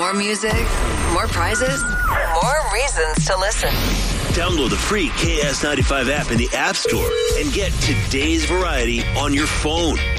More music, more prizes, more reasons to listen. Download the free KS95 app in the App Store and get today's variety on your phone.